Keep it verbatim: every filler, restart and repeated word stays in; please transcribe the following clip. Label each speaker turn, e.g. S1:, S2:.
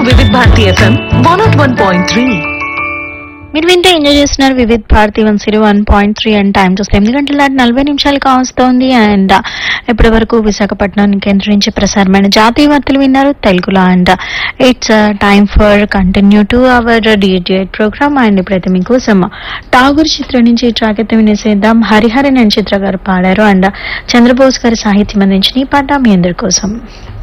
S1: వివిధ Bharati FM one not one point three.
S2: మీరు వింటే ఎంజాయ్ చేస్తున్నారు Vividh Bharati one zero one point three and time చూస్తే ఎనిమిది గంటల దాటి నలభై నిమిషాలు కావస్తోంది. అండ్ ఇప్పటి వరకు విశాఖపట్నం కేంద్రం నుంచి ప్రసారమైన జాతీయ వార్తలు విన్నారు తెలుగులో. And it's time for continue to our digit programme. And ఇప్పుడైతే మీకోసం ఠాగూర్ చిత్రం నుంచి ట్రాక్ అయితే వినేసేద్దాం. హరిహరన్ అండ్ చిత్ర గారు పాడారు. అండ్ చంద్రబోస్ గారి సాహిత్యం అందించిన ఈ పాట మీ అందరి కోసం.